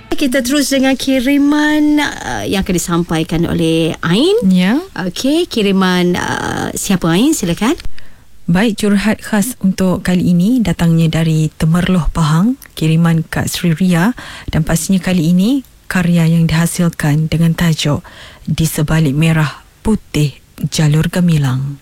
Kita terus dengan kiriman yang akan disampaikan oleh Ain. Ya. Okey, kiriman siapa Ain? Silakan. Baik, curhat khas untuk kali ini datangnya dari Temerloh Pahang, kiriman Kak Sri Ria, dan pastinya kali ini karya yang dihasilkan dengan tajuk Di Sebalik Merah Putih Jalur Gemilang.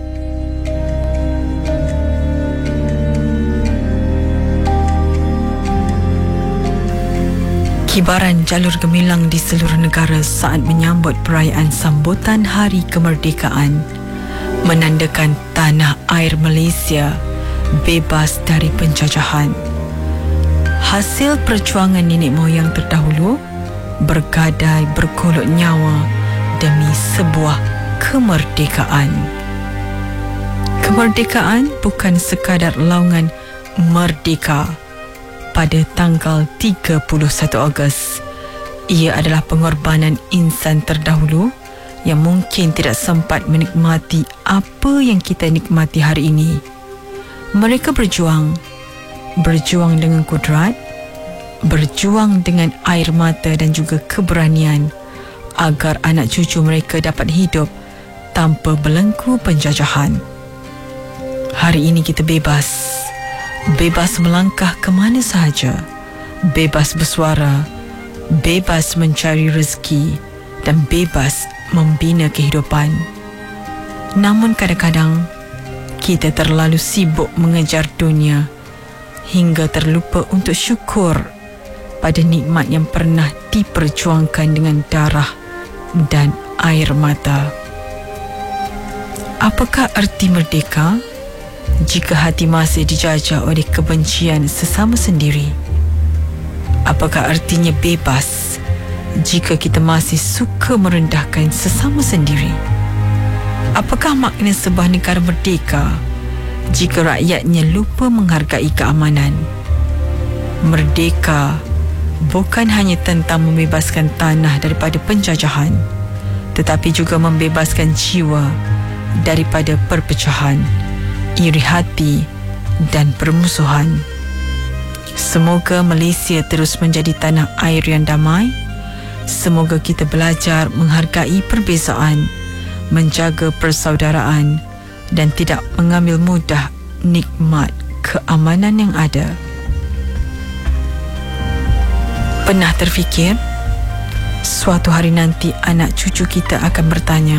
Kibaran jalur gemilang di seluruh negara saat menyambut perayaan sambutan Hari Kemerdekaan menandakan tanah air Malaysia bebas dari penjajahan. Hasil perjuangan nenek moyang terdahulu bergadai berkolot nyawa demi sebuah kemerdekaan. Kemerdekaan bukan sekadar laungan merdeka pada tanggal 31 Ogos. Ia adalah pengorbanan insan terdahulu yang mungkin tidak sempat menikmati apa yang kita nikmati hari ini. Mereka berjuang dengan kudrat, berjuang dengan air mata dan juga keberanian agar anak cucu mereka dapat hidup tanpa belenggu penjajahan. Hari ini kita bebas melangkah ke mana sahaja, bebas bersuara, bebas mencari rezeki dan bebas membina kehidupan. Namun kadang-kadang kita terlalu sibuk mengejar dunia hingga terlupa untuk syukur pada nikmat yang pernah diperjuangkan dengan darah dan air mata. Apakah arti merdeka jika hati masih dijajah oleh kebencian sesama sendiri? Apakah artinya bebas jika kita masih suka merendahkan sesama sendiri? Apakah makna sebuah negara merdeka jika rakyatnya lupa menghargai keamanan? Merdeka bukan hanya tentang membebaskan tanah daripada penjajahan, tetapi juga membebaskan jiwa daripada perpecahan, iri hati dan permusuhan. Semoga Malaysia terus menjadi tanah air yang damai. Semoga kita belajar menghargai perbezaan, menjaga persaudaraan dan tidak mengambil mudah nikmat keamanan yang ada. Pernah terfikir suatu hari nanti anak cucu kita akan bertanya,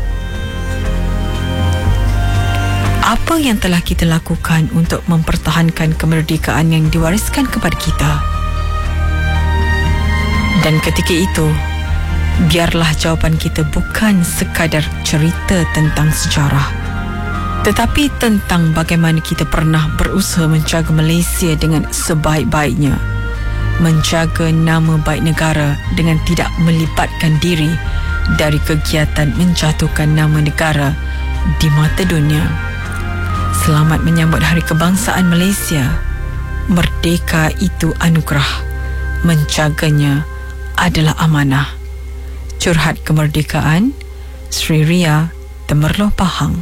apa yang telah kita lakukan untuk mempertahankan kemerdekaan yang diwariskan kepada kita? Dan ketika itu, biarlah jawapan kita bukan sekadar cerita tentang sejarah, tetapi tentang bagaimana kita pernah berusaha menjaga Malaysia dengan sebaik-baiknya, menjaga nama baik negara dengan tidak melibatkan diri dari kegiatan menjatuhkan nama negara di mata dunia. Selamat menyambut Hari Kebangsaan Malaysia. Merdeka itu anugerah, menjaganya adalah amanah. Curhat kemerdekaan, Sri Ria, Temerloh Pahang.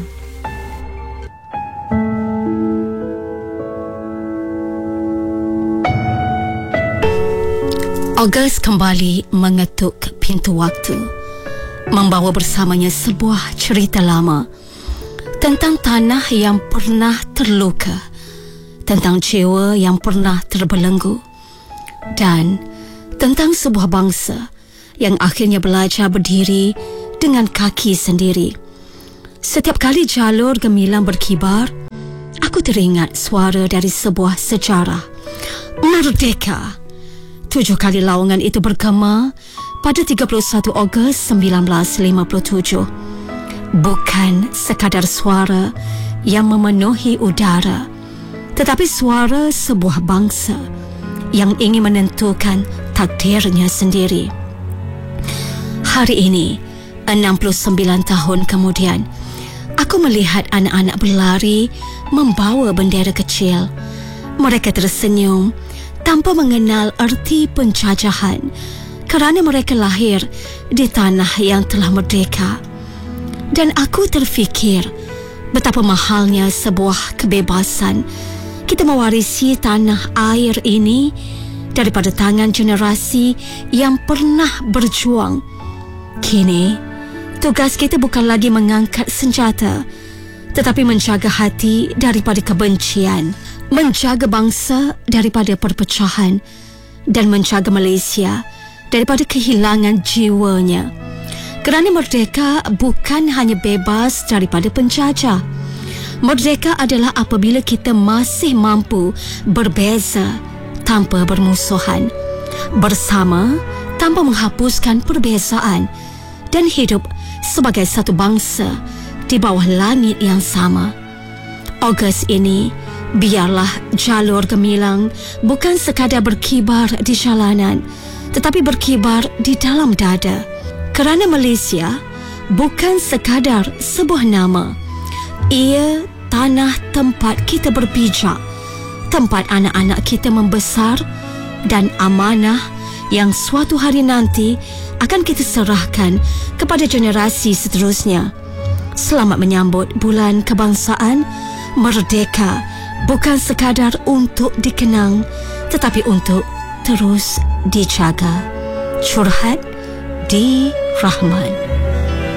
Ogos kembali mengetuk pintu waktu, membawa bersamanya sebuah cerita lama tentang tanah yang pernah terluka, tentang jiwa yang pernah terbelenggu, dan tentang sebuah bangsa yang akhirnya belajar berdiri dengan kaki sendiri. Setiap kali jalur gemilang berkibar, aku teringat suara dari sebuah sejarah. Merdeka! 7 kali laungan itu bergema pada 31 Ogos 1957. Bukan sekadar suara yang memenuhi udara, tetapi suara sebuah bangsa yang ingin menentukan takdirnya sendiri. Hari ini, 69 tahun kemudian, aku melihat anak-anak berlari membawa bendera kecil. Mereka tersenyum tanpa mengenal erti penjajahan kerana mereka lahir di tanah yang telah merdeka. Dan aku terfikir betapa mahalnya sebuah kebebasan. Kita mewarisi tanah air ini daripada tangan generasi yang pernah berjuang. Kini, tugas kita bukan lagi mengangkat senjata, tetapi menjaga hati daripada kebencian, menjaga bangsa daripada perpecahan, dan menjaga Malaysia daripada kehilangan jiwanya. Kerana merdeka bukan hanya bebas daripada penjajah. Merdeka adalah apabila kita masih mampu berbeza tanpa bermusuhan, bersama tanpa menghapuskan perbezaan, dan hidup sebagai satu bangsa di bawah langit yang sama. Ogos ini, biarlah jalur gemilang bukan sekadar berkibar di jalanan, tetapi berkibar di dalam dada. Kerana Malaysia bukan sekadar sebuah nama. Ia tanah tempat kita berpijak, tempat anak-anak kita membesar, dan amanah yang suatu hari nanti akan kita serahkan kepada generasi seterusnya. Selamat menyambut Bulan Kebangsaan. Merdeka bukan sekadar untuk dikenang, tetapi untuk terus dijaga. Curhat di Rahman.